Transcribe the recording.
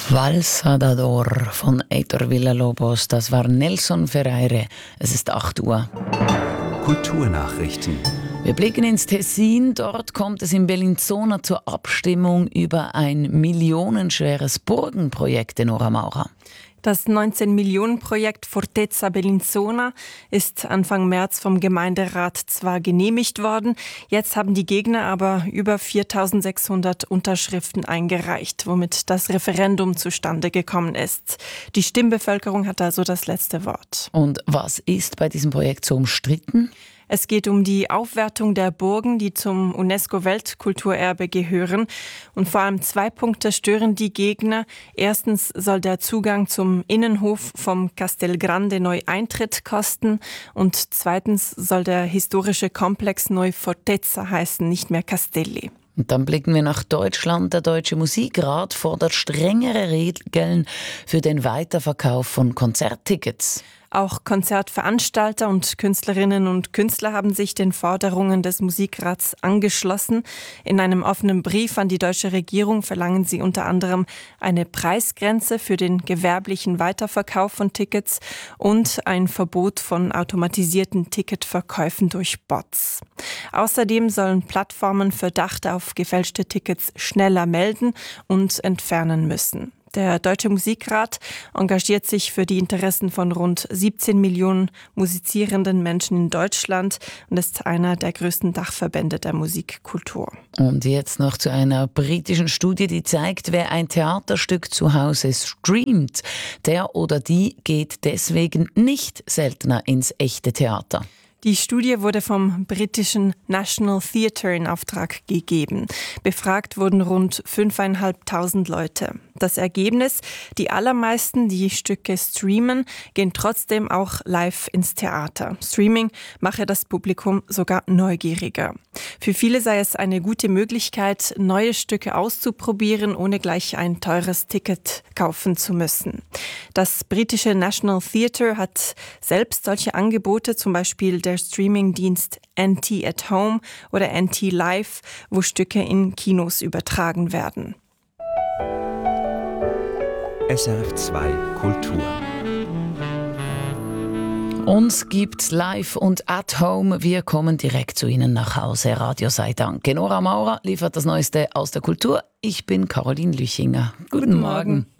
Valsadador von Heitor Villa-Lobos, das war Nelson Ferreira. Es ist 8 Uhr. Kulturnachrichten. Wir blicken ins Tessin. Dort kommt es in Bellinzona zur Abstimmung über ein millionenschweres Burgenprojekt in Nora Maurer. Das 19-Millionen-Projekt Fortezza Bellinzona ist Anfang März vom Gemeinderat zwar genehmigt worden, jetzt haben die Gegner aber über 4.600 Unterschriften eingereicht, womit das Referendum zustande gekommen ist. Die Stimmbevölkerung hat also das letzte Wort. Und was ist bei diesem Projekt so umstritten? Es geht um die Aufwertung der Burgen, die zum UNESCO-Weltkulturerbe gehören. Und vor allem 2 Punkte stören die Gegner. Erstens soll der Zugang zum Innenhof vom Castel Grande neu Eintritt kosten. Und zweitens soll der historische Komplex neu Fortezza heißen, nicht mehr Castelli. Und dann blicken wir nach Deutschland. Der Deutsche Musikrat fordert strengere Regeln für den Weiterverkauf von Konzerttickets. Auch Konzertveranstalter und Künstlerinnen und Künstler haben sich den Forderungen des Musikrats angeschlossen. In einem offenen Brief an die deutsche Regierung verlangen sie unter anderem eine Preisgrenze für den gewerblichen Weiterverkauf von Tickets und ein Verbot von automatisierten Ticketverkäufen durch Bots. Außerdem sollen Plattformen Verdacht auf gefälschte Tickets schneller melden und entfernen müssen. Der Deutsche Musikrat engagiert sich für die Interessen von rund 17 Millionen musizierenden Menschen in Deutschland und ist einer der größten Dachverbände der Musikkultur. Und jetzt noch zu einer britischen Studie, die zeigt, wer ein Theaterstück zu Hause streamt, der oder die geht deswegen nicht seltener ins echte Theater. Die Studie wurde vom britischen National Theatre in Auftrag gegeben. Befragt wurden rund 5.500 Leute. Das Ergebnis: Die allermeisten, die Stücke streamen, gehen trotzdem auch live ins Theater. Streaming mache das Publikum sogar neugieriger. Für viele sei es eine gute Möglichkeit, neue Stücke auszuprobieren, ohne gleich ein teures Ticket kaufen zu müssen. Das britische National Theatre hat selbst solche Angebote, zum Beispiel der Streamingdienst NT at Home oder NT Live, wo Stücke in Kinos übertragen werden. SRF 2 Kultur. Uns gibt's live und at home. Wir kommen direkt zu Ihnen nach Hause. Radio sei Dank. Nora Maurer liefert das Neueste aus der Kultur. Ich bin Caroline Lüchinger. Guten Morgen.